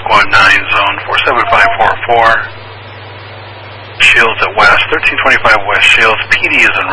Aqua 9 Zone 47544. Shields at West, 1325 West Shields. PD is a